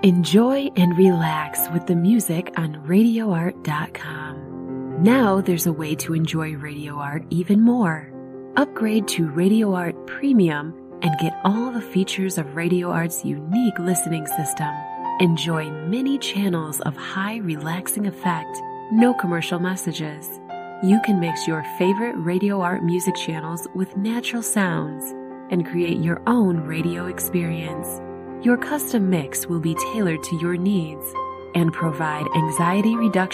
Enjoy and relax with the music on RadioArt.com. Now there's a way to enjoy Radio Art even more. Upgrade to Radio Art Premium and get all the features of Radio Art's unique listening system. Enjoy many channels of high relaxing effect, no commercial messages. You can mix your favorite Radio Art music channels with natural sounds and create your own radio experience. Your custom mix will be tailored to your needs and provide anxiety reduction